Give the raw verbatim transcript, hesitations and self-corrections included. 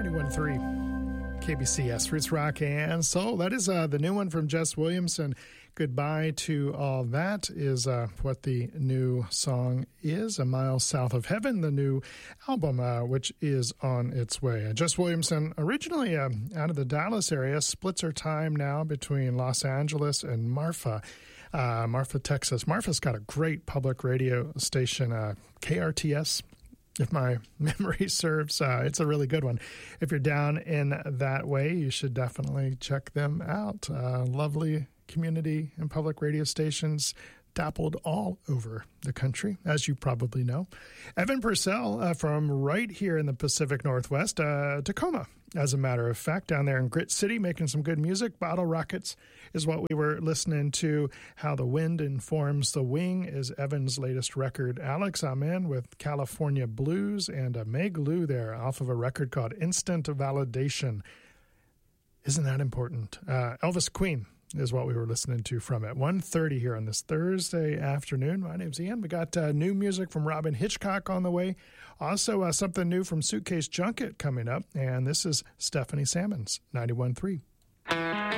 ninety-one point three K B C S, Roots Rock and Soul. That is uh, the new one from Jess Williamson. Goodbye to All That is uh, what the new song is. A Mile South of Heaven, the new album, uh, which is on its way. Uh, Jess Williamson, originally uh, out of the Dallas area, splits her time now between Los Angeles and Marfa. Uh, Marfa, Texas. Marfa's got a great public radio station, uh, K R T S. If my memory serves, uh, it's a really good one. If you're down in that way, you should definitely check them out. Uh, lovely community and public radio stations dappled all over the country, as you probably know. Evan Purcell uh, from right here in the Pacific Northwest, uh, Tacoma, as a matter of fact, down there in Grit City, making some good music. Bottle Rockets is what we were listening to. How the Wind Informs the Wing is Evan's latest record. Alex Amen with California Blues, and uh, Meg Lou there off of a record called Instant Validation. Isn't that important? Uh, Elvis Queen is what we were listening to from it. one thirty here on this Thursday afternoon. My name's Ian. We got uh, new music from Robin Hitchcock on the way. Also, uh, something new from Suitcase Junket coming up. And this is Stephanie Sammons, ninety-one point three